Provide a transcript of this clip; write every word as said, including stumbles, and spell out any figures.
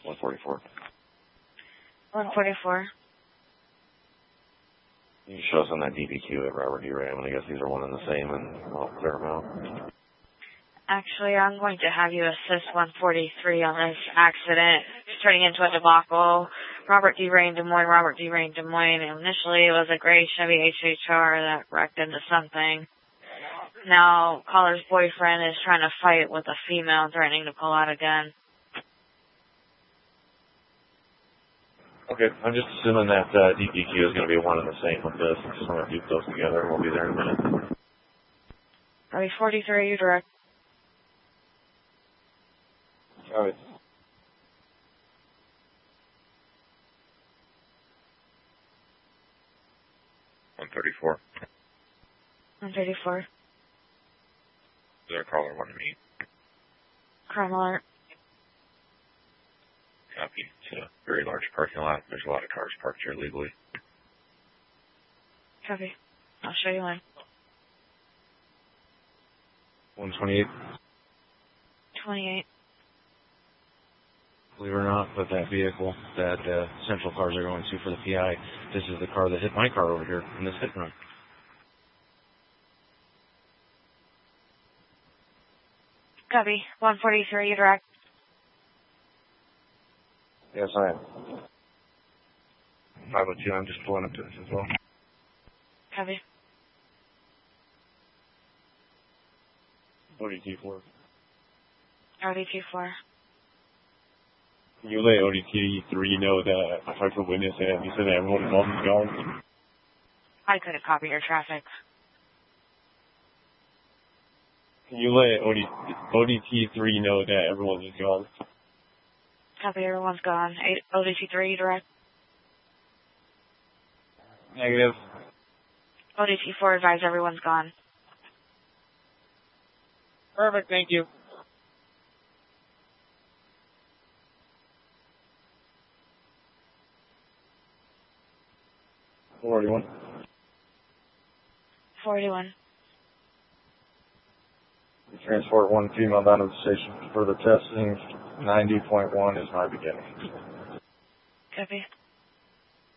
one forty-four. one forty-four. You can show us on that D B Q at Robert D. Ray. I guess these are one and the same, and I'll clear them out. Actually, I'm going to have you assist one forty-three on this accident. It's turning into a debacle. Robert D. Ray in Des Moines, Robert D. Ray in Des Moines. Initially, it was a gray Chevy H H R that wrecked into something. Now, caller's boyfriend is trying to fight with a female, threatening to pull out a gun. Okay, I'm just assuming that uh, D B Q is going to be one and the same with this. I'm just going to dupe those together. We'll be there in a minute. Copy forty-three, you direct. Copy. one thirty-four. one thirty-four. Is there a caller wanting me? Crime alert. Copy. It's a very large parking lot. There's a lot of cars parked here legally. Copy. I'll show you one. one twenty-eight. twenty-eight. Believe it or not, but that vehicle that uh, Central Cars are going to for the P I, this is the car that hit my car over here in this hit and run. Copy. one forty-three, you direct. Yes, I am. five oh two, I'm just pulling up to this as well. Copy. O D T four. O D T four. Can you let O D T three know that I talked to a witness and he said that everyone involved is gone? I couldn't copy your traffic. Can you let O D T three know that everyone is gone? Copy, everyone's gone. O D T three, direct. Negative. O D T four, advise everyone's gone. Perfect, thank you. forty-one. forty-one. Transport one female down to the station for the testing. ninety point one is my beginning. Copy.